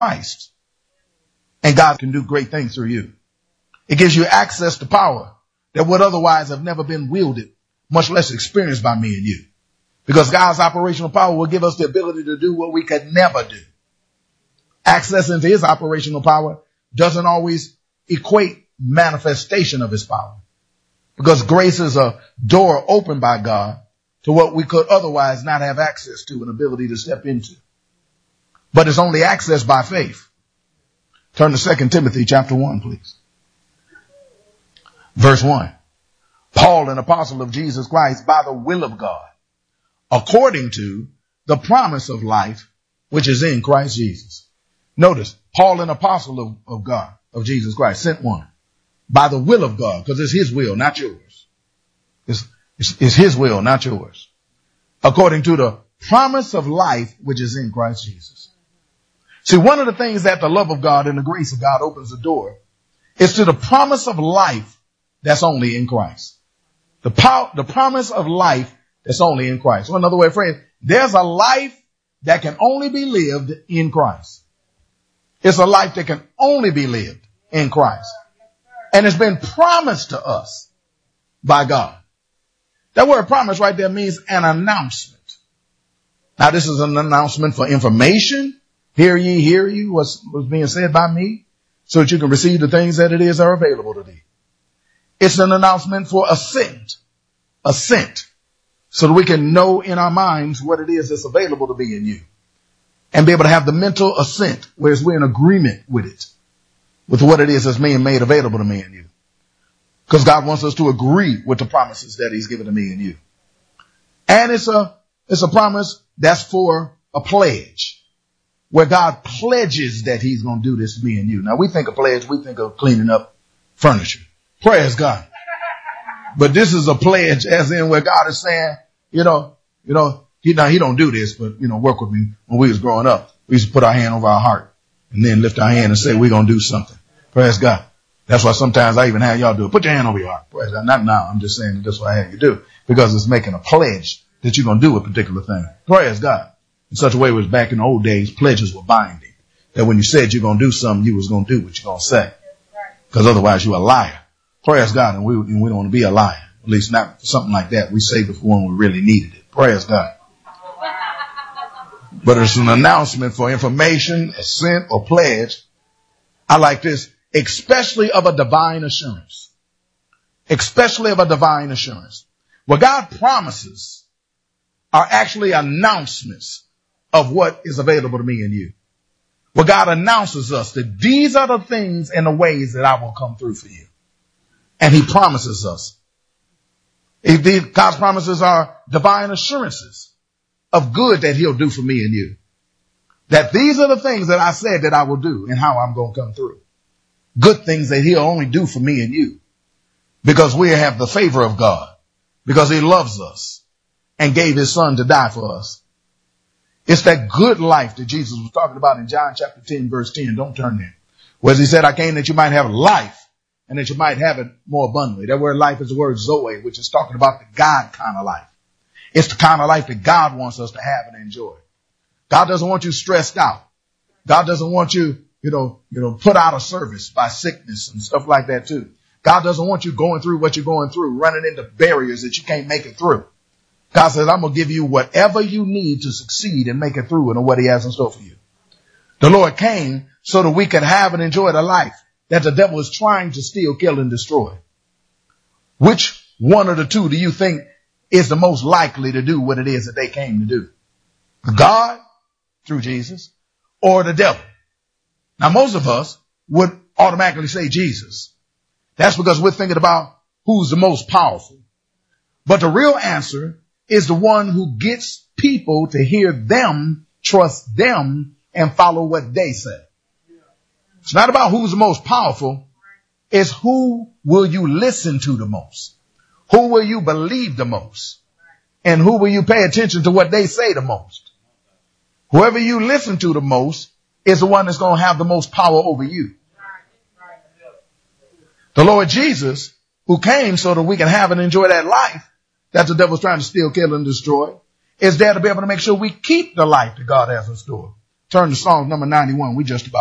Christ. And God can do great things through you. It gives you access to power that would otherwise have never been wielded, much less experienced by me and you. Because God's operational power will give us the ability to do what we could never do. Access into his operational power doesn't always equate manifestation of his power. Because grace is a door opened by God to what we could otherwise not have access to, an ability to step into. But it's only accessed by faith. Turn to 2 Timothy chapter 1, please. Verse 1. Paul, an apostle of Jesus Christ, by the will of God, according to the promise of life, which is in Christ Jesus. Notice, Paul, an apostle of God, of Jesus Christ, sent one. By the will of God, because it's his will, not yours. It's his will, not yours. According to the promise of life, which is in Christ Jesus. See, one of the things that the love of God and the grace of God opens the door is to the promise of life that's only in Christ. The promise of life that's only in Christ. Or another way of phrasing, there's a life that can only be lived in Christ. It's a life that can only be lived in Christ. And it's been promised to us by God. That word promise right there means an announcement. Now, this is an announcement for information. Hear ye what's being said by me, so that you can receive the things that it is are available to thee. It's an announcement for assent, so that we can know in our minds what it is that's available to be in you, and be able to have the mental assent, whereas we're in agreement with it, with what it is that's being made available to me and you. Because God wants us to agree with the promises that he's given to me and you. And it's a promise that's for a pledge, where God pledges that he's going to do this to me and you. Now, we think of pledge, we think of cleaning up furniture. Praise God. But this is a pledge, as in where God is saying, he don't do this, but, work with me. When we was growing up, we used to put our hand over our heart and then lift our hand and say, we're going to do something. Praise God. That's why sometimes I even have y'all do it. Put your hand over your heart. Praise God. Not now. I'm just saying that's what I have you do, because it's making a pledge that you're going to do a particular thing. Praise God. In such a way, it was back in the old days, pledges were binding. That when you said you're going to do something, you was going to do what you're going to say. Because otherwise you're a liar. Praise God. And we don't want to be a liar. At least not something like that. We saved it for when we really needed it. Praise God. But it's an announcement for information, assent, or pledge. I like this. Especially of a divine assurance. Especially of a divine assurance. What God promises are actually announcements of what is available to me and you. Well, God announces us that these are the things and the ways that I will come through for you. And he promises us. God's promises are divine assurances of good that he'll do for me and you. That these are the things that I said that I will do and how I'm going to come through. Good things that he'll only do for me and you. Because we have the favor of God. Because he loves us and gave his son to die for us. It's that good life that Jesus was talking about in John chapter 10, verse 10. Don't turn there. Where he said, I came that you might have life and that you might have it more abundantly. That word life is the word Zoe, which is talking about the God kind of life. It's the kind of life that God wants us to have and enjoy. God doesn't want you stressed out. God doesn't want you, put out of service by sickness and stuff like that too. God doesn't want you going through what you're going through, running into barriers that you can't make it through. God says, I'm going to give you whatever you need to succeed and make it through and what he has in store for you. The Lord came so that we can have and enjoy the life that the devil is trying to steal, kill, and destroy. Which one of the two do you think is the most likely to do what it is that they came to do? God, through Jesus, or the devil? Now, most of us would automatically say Jesus. That's because we're thinking about who's the most powerful. But the real answer is the one who gets people to hear them, trust them, and follow what they say. It's not about who's the most powerful. It's who will you listen to the most? Who will you believe the most? And who will you pay attention to what they say the most? Whoever you listen to the most is the one that's going to have the most power over you. The Lord Jesus, who came so that we can have and enjoy that life that the devil's trying to steal, kill, and destroy, is there to be able to make sure we keep the life that God has in store Turn to Psalms number 91. We just about